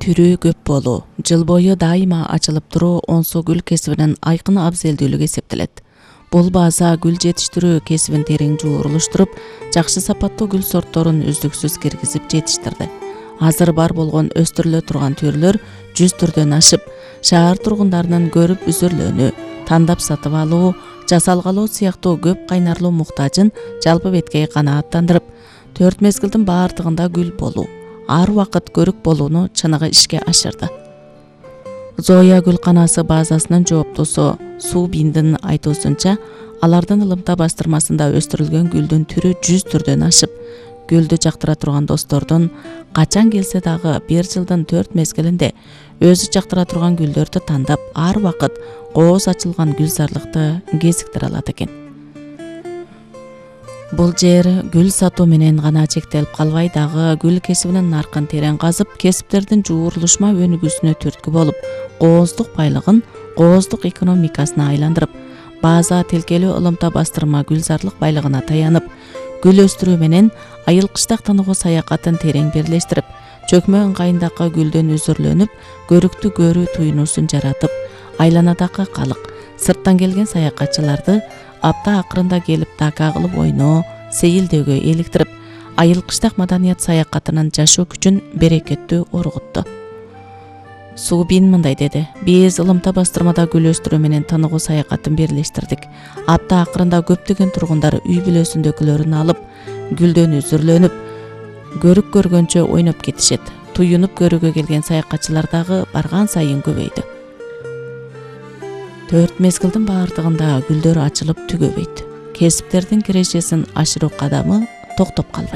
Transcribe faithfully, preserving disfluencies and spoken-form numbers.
түрү көп болуу, жыл бою дайыма ачылып туруу онсу гүл кесибинин айкын абзелдүүлүгү эсептелет. Бул база гүл жетиштирүү кесибин терең жуурулуштуруп, жакшы сапаттуу гүл сортторун үздүксүз киргизип жетиштирди. Азыр бар болгон өстүрүлө турган түрлөр жүз түрдөн ашып, шаар тургундарынын көрүп үзүрлөөнү, тандап сатып алуу, жасалгалоо сыяктуу көп кайнарлуу муктажын жалпы беткей канааттандырып, төрт мезгилдин баардыгында гүл болуу, ар убакыт көрүк болууну чыныгы ишке ашырды. Зоя гүлканасы базасынын жооптусу Суу Биндин айтуусунча, алардын ылымта бастырмасында өстүрүлгөн гүлдүн түрү жүз түрдөн ашып, гүлдү жактыра турган достордун качан келсе дагы бир жылдын төрт мезгилинде өзү жактыра турган гүлдөрдү тандап, ар убакыт кооз ачылган гүлзарлыкты кезиктире алат экен. Бул жер гүл сатуу менен гана чектелип калбай дагы гүл кесибинин наркын терең казып, кесиптердин жуурулушма өнүгүүсүнө түрткү болуп, кооздук байлыгын кооздук экономикасына айландырып, база тилкелүү ылымта бастырма гүлзарлык байлыгына таянып, гүл өстүрүү менен айыл-кыштак тыныгуу саякатын терең бирлештирип, чөкмө ыңгайындагы гүлдөн үзүрлөнүп, көрүктү көрүү туюнуусун жаратып, айланадагы калык, сырттан келген саякатчыларды апта акырында келип така кылып ойноо, сейилдөөгө иликтирип, айыл-кыштак маданият саякатынын жашоо күчүн берекеттүү оргутту. Суу Бин мындай деди: "Биз ылымта бастырмада гүл өстүрүү менен тыныгуу саякатын бирлештирдик. Апта акырында көптөгөн тургундар үй бүлөсүндөгүлөрүн алып, гүлдөн үзүрлөнүп, көрүк көргөнчө ойноп кетишет. Туюнуп көрүүгө келген саякатчылар дагы барган сайын көбөйдү. Төрт мезгилдин баардыгында гүлдөр ачылып түгөбөйт. Кесиптердин кирешесин ашыруу кадамы токтоп калбайт.